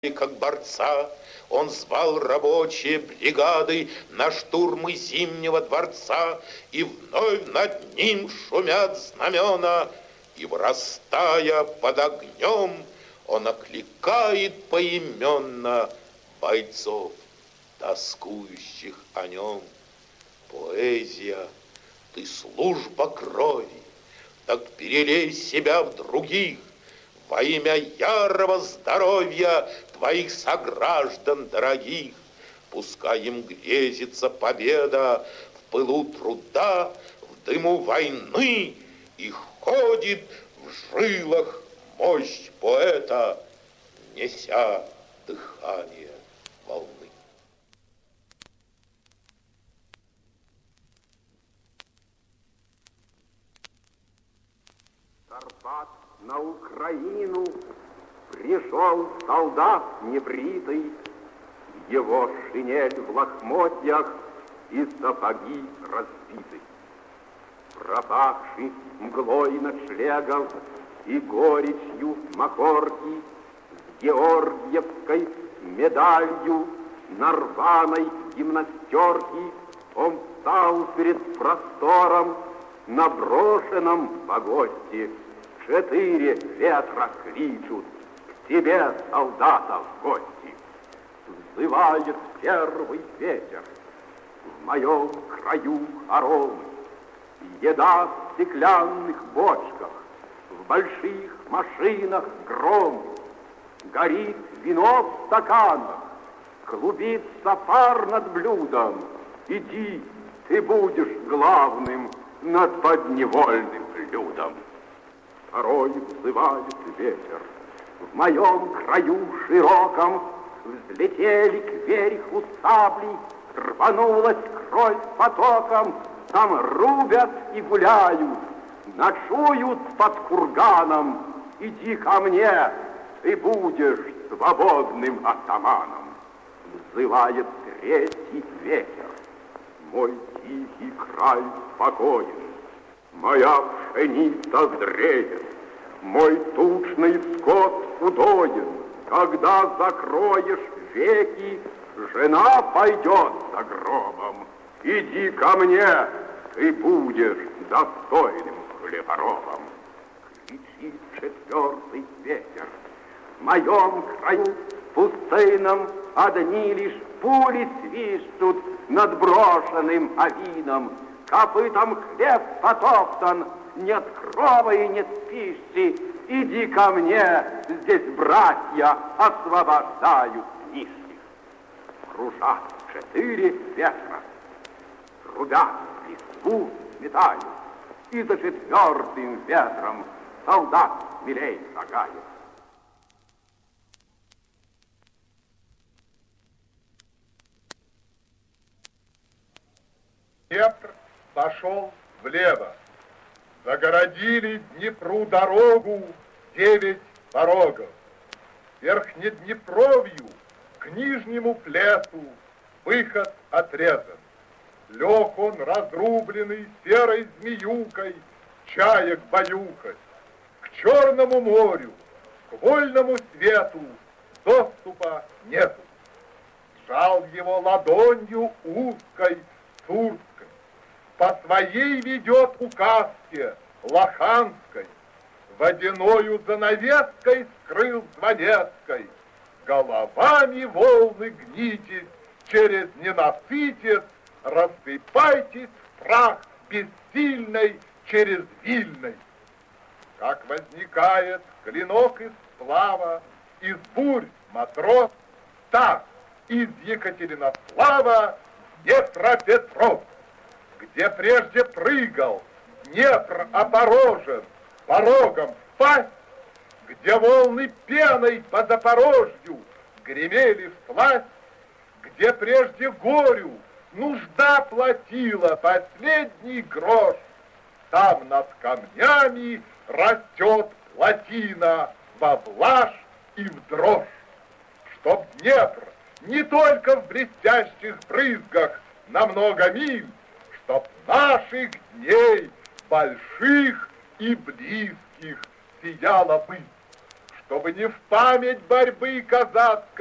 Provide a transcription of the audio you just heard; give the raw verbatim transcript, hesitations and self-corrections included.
как борца. Он звал рабочие бригады на штурмы Зимнего дворца, и вновь над ним шумят знамена, и, вырастая под огнем, он окликает поименно бойцов, тоскующих о нем. Поэзия, ты служба крови, так перелей себя в других, во имя ярого здоровья твоих сограждан дорогих. Пускай им грезится победа в пылу труда, в дыму войны, и ходит в жилах мощь поэта, неся дыхание волны. Карпат на Украину пришел солдат небритый, его шинель в лохмотьях и сапоги разбиты. Пропахший мглой ночлегов и горечью махорки, с георгиевской медалью на рваной гимнастерке, он встал перед простором, наброшенном по гости. Четыре ветра кричут к тебе, солдата, в гости. Взывает первый ветер в моем краю хоромы. Еда в стеклянных бочках, в больших машинах гром. Горит вино в стаканах, клубится пар над блюдом. Иди, ты будешь главным над подневольным людом. Порой взывает ветер, в моем краю широком взлетели кверху сабли, рванулась кровь потоком, там рубят и гуляют, ночуют под курганом. Иди ко мне, ты будешь свободным атаманом. Взывает третий ветер, мой тихий край спокоен, моя пшеница зреет, мой тучный скот удоен. Когда закроешь веки, жена пойдет за гробом. Иди ко мне, ты будешь достойным хлеборобом. Кричит четвертый ветер, в моем краю пустынном одни лишь пули свистут над брошенным авином. Копытом хлеб потоптан, нет крова и нет пищи. Иди ко мне, здесь братья освобождают нищих. Кружат четыре ветра, трубят, листву сметают, и за четвертым ветром солдат смелей шагает. Днепр пошел влево. Загородили Днепру дорогу девять порогов. Верхнеднепровью к нижнему плесу выход отрезан. Лег он разрубленный серой змеюкой, чаек баюкать. К Черному морю, к вольному свету доступа нету. Сжал его ладонью узкой Турской, по своей ведет указке лоханской, водяною занавеской скрыл звонецкой. Головами волны гнитесь, через ненасытец рассыпайтесь в прах бессильной через Вильной. Как возникает клинок из сплава, из бурь матрос, так из Екатеринослава Днепропетров, где прежде прыгал Днепр опорожен, порогом впасть, где волны пеной по Запорожью гремели всласть, где прежде горю нужда платила последний грош, там над камнями растет плотина во влажь и в дрожь. Чтоб Днепр не только в блестящих брызгах на много миль, чтоб наших дней больших и близких сияла бы, чтобы не в память борьбы казацкой